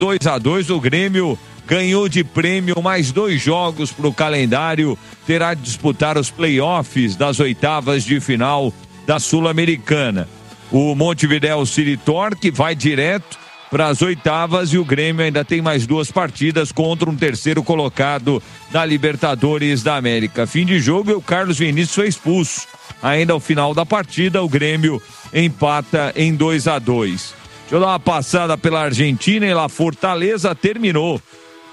2-2, o Grêmio ganhou de prêmio mais 2 jogos para o calendário, terá de disputar os playoffs das oitavas de final da Sul-Americana. O Montevidéu City Torque vai direto para as oitavas e o Grêmio ainda tem mais 2 partidas contra um terceiro colocado da Libertadores da América. Fim de jogo e o Carlos Vinícius foi expulso. Ainda ao final da partida, o Grêmio empata em 2-2. Deixa eu dar uma passada pela Argentina e lá Fortaleza terminou.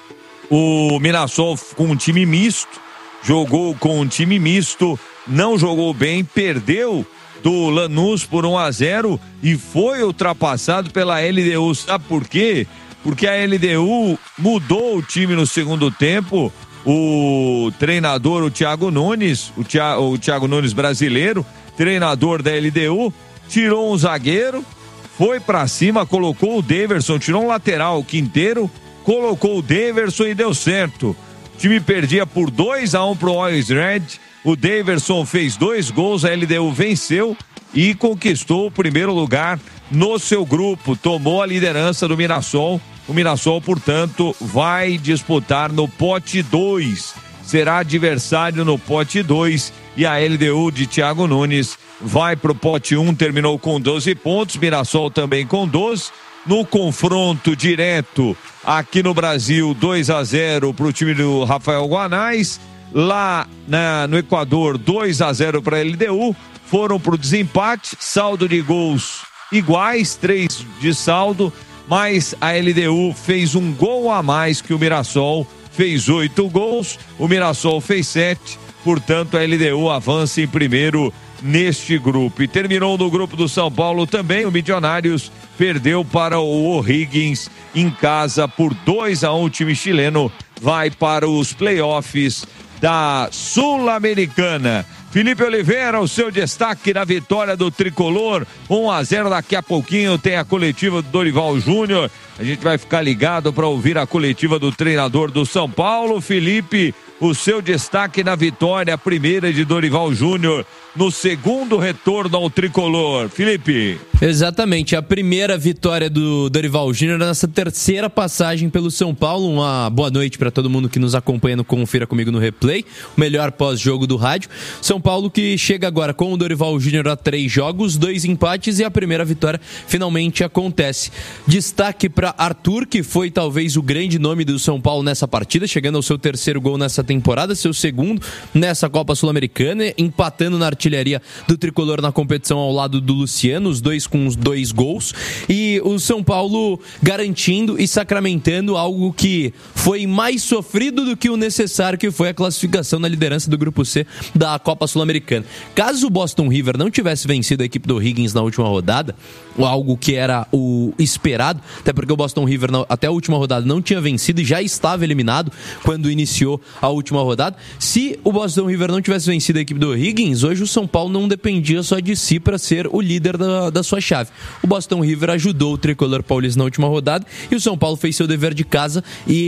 O Mirassol com um time misto, jogou com um time misto, não jogou bem, perdeu do Lanús por 1-0 e foi ultrapassado pela LDU. Sabe por quê? Porque a LDU mudou o time no segundo tempo. O treinador, o Thiago Nunes, o Thiago Nunes brasileiro, treinador da LDU, tirou um zagueiro, foi pra cima, colocou o Daverson, tirou um lateral, o Quinteiro, colocou o Daverson e deu certo. O time perdia por 2-1 pro Always Red. O Daverson fez 2 gols, a LDU venceu e conquistou o primeiro lugar no seu grupo, tomou a liderança do Mirassol. O Mirassol, portanto, vai disputar no pote 2, será adversário no pote 2 e a LDU de Thiago Nunes vai pro pote 1, terminou com 12 pontos, Mirassol também com 12. No confronto direto aqui no Brasil, 2-0 pro time do Rafael Guanais. Lá no Equador, 2-0 para a LDU, foram para o desempate, saldo de gols iguais, 3 de saldo, mas a LDU fez um gol a mais que o Mirassol, fez 8 gols, o Mirassol fez 7, portanto a LDU avança em primeiro neste grupo. E terminou no grupo do São Paulo também, o Milionários perdeu para o O'Higgins em casa por 2-1, o time chileno vai para os playoffs da Sul-Americana. Felipe Oliveira, o seu destaque na vitória do Tricolor, 1-0, daqui a pouquinho tem a coletiva do Dorival Júnior, a gente vai ficar ligado para ouvir a coletiva do treinador do São Paulo. Felipe, o seu destaque na vitória, a primeira de Dorival Júnior, no segundo retorno ao Tricolor. Felipe. Exatamente, a primeira vitória do Dorival Júnior nessa terceira passagem pelo São Paulo. Uma boa noite para todo mundo que nos acompanha no Confira Comigo no Replay, o melhor pós-jogo do rádio. São Paulo que chega agora com o Dorival Júnior a 3 jogos, 2 empates e a primeira vitória finalmente acontece. Destaque para Arthur, que foi talvez o grande nome do São Paulo nessa partida, chegando ao seu 3º gol nessa temporada, seu 2º nessa Copa Sul-Americana, empatando na artilharia do Tricolor na competição ao lado do Luciano, os dois com os 2 gols, e o São Paulo garantindo e sacramentando algo que foi mais sofrido do que o necessário, que foi a classificação na liderança do Grupo C da Copa Sul-Americana. Caso o Boston River não tivesse vencido a equipe do Higgins na última rodada, algo que era o esperado, até porque o Boston River até a última rodada não tinha vencido e já estava eliminado quando iniciou a última rodada. Se o Boston River não tivesse vencido a equipe do Higgins, hoje o São Paulo não dependia só de si para ser o líder da sua chave. O Boston River ajudou o Tricolor Paulista na última rodada e o São Paulo fez seu dever de casa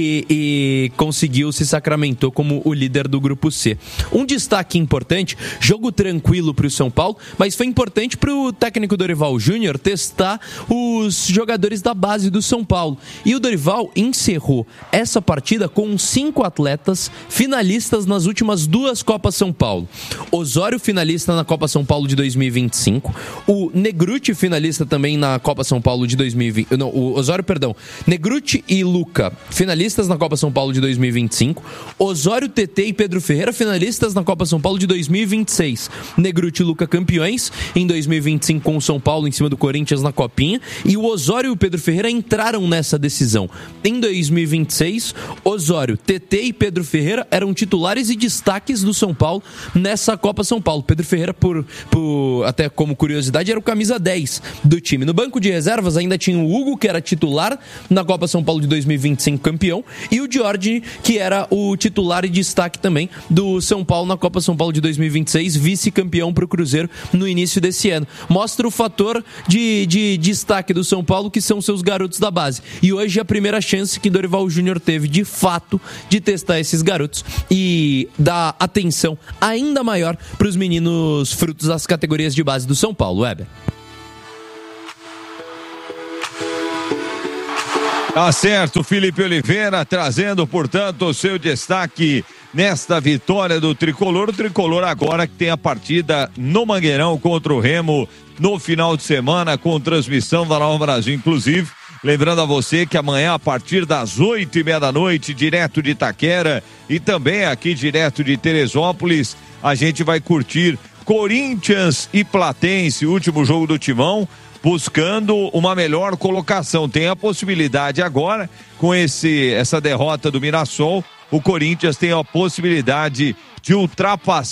e conseguiu, se sacramentou como o líder do Grupo C. Um destaque importante, jogo tranquilo para o São Paulo, mas foi importante para o técnico Dorival Júnior testar os jogadores da base do São Paulo. E o Dorival encerrou essa partida com 5 atletas finalistas nas últimas 2 Copas São Paulo. Osório, finalista na Copa São Paulo de 2025. O Negruti, finalista também na Copa São Paulo de 2020. Não, o Osório, perdão. Negruti e Luca, finalistas na Copa São Paulo de 2025. Osório, TT e Pedro Ferreira, finalistas na Copa São Paulo de 2026. Negruti e Luca campeões em 2025 com o São Paulo em cima do Corinthians na Copinha. E o Osório e o Pedro Ferreira entraram nessa decisão. Em 2026, Osório, TT e Pedro Ferreira eram titulares e destaques do São Paulo nessa Copa São Paulo. Pedro Ferreira, até como curiosidade, era o camisa 10 do time. No banco de reservas ainda tinha o Hugo, que era titular na Copa São Paulo de 2025, campeão, e o Jorge, que era o titular e destaque também do São Paulo na Copa São Paulo de 2026, vice-campeão para o Cruzeiro no início desse ano. Mostra o fator de destaque do São Paulo, que são seus garotos da base. E hoje a primeira chance que Dorival Júnior teve, de fato, de testar esses garotos e dar atenção ainda maior para os meninos frutos das categorias de base do São Paulo. Weber. Tá certo, Felipe Oliveira trazendo, portanto, o seu destaque nesta vitória do Tricolor. O Tricolor agora que tem a partida no Mangueirão contra o Remo no final de semana, com transmissão da Nova Brasil, inclusive. Lembrando a você que amanhã, a partir das 8:30 da noite, direto de Itaquera e também aqui direto de Teresópolis, a gente vai curtir Corinthians e Platense, último jogo do Timão, buscando uma melhor colocação. Tem a possibilidade agora, com essa derrota do Mirassol, o Corinthians tem a possibilidade de ultrapassar